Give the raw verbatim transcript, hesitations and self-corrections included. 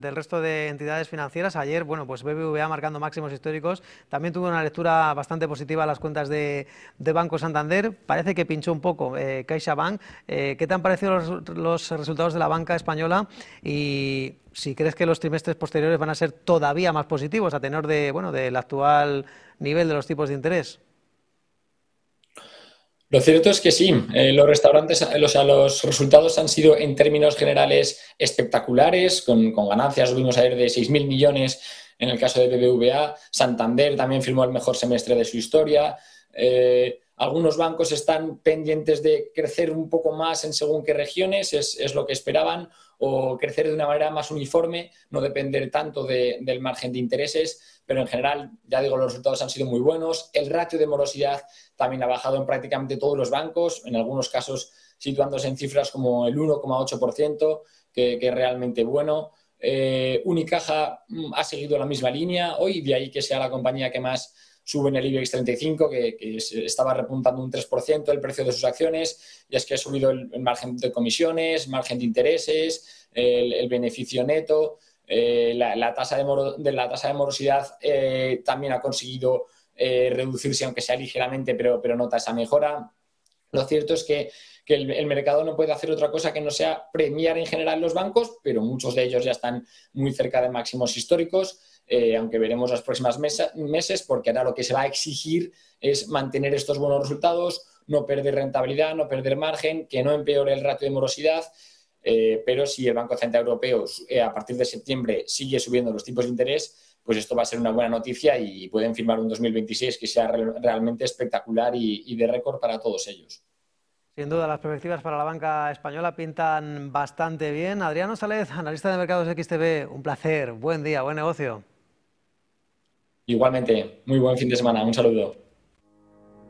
Del resto de entidades financieras. Ayer, bueno, pues B B V A marcando máximos históricos. También tuvo una lectura bastante positiva a las cuentas de, de Banco Santander. Parece que pinchó un poco eh, CaixaBank. Eh, ¿Qué te han parecido los, los resultados de la banca española? Y si crees que los trimestres posteriores van a ser todavía más positivos a tenor de, bueno, del actual nivel de los tipos de interés. Lo cierto es que sí, eh, los restaurantes, o sea, los resultados han sido en términos generales espectaculares, con, con ganancias, vimos ayer de seis mil millones en el caso de B B V A, Santander también firmó el mejor semestre de su historia, eh, algunos bancos están pendientes de crecer un poco más en según qué regiones, es, es lo que esperaban, o crecer de una manera más uniforme, no depender tanto de, del margen de intereses, pero en general, ya digo, los resultados han sido muy buenos. El ratio de morosidad también ha bajado en prácticamente todos los bancos, en algunos casos situándose en cifras como el uno coma ocho por ciento, que, que es realmente bueno. Eh, Unicaja ha seguido la misma línea hoy, de ahí que sea la compañía que más sube en el IBEX treinta y cinco, que, que estaba repuntando un tres por ciento el precio de sus acciones, y es que ha subido el, el margen de comisiones, margen de intereses, el, el beneficio neto, eh, la, la, tasa de moro, de la tasa de morosidad eh, también ha conseguido eh, reducirse, aunque sea ligeramente, pero, pero nota esa mejora. Lo cierto es que, que el, el mercado no puede hacer otra cosa que no sea premiar en general los bancos, pero muchos de ellos ya están muy cerca de máximos históricos. Eh, aunque veremos los próximos mesa, meses, porque ahora lo que se va a exigir es mantener estos buenos resultados, no perder rentabilidad, no perder margen, que no empeore el ratio de morosidad, eh, pero si el Banco Central Europeo eh, a partir de septiembre sigue subiendo los tipos de interés, pues esto va a ser una buena noticia y pueden firmar un dos mil veintiséis que sea re realmente espectacular y, y de récord para todos ellos. Sin duda, las perspectivas para la banca española pintan bastante bien. Adriano Salez, analista de mercados X T B, un placer, buen día, buen negocio. Igualmente, muy buen fin de semana, un saludo.